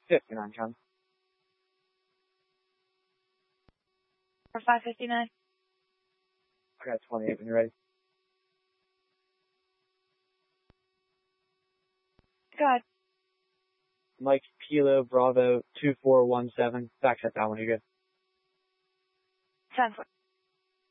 59, John. For 559. I got 28 when you're ready. Go ahead. Mike Kilo Bravo 2417. Back set that one, you good? 10-4.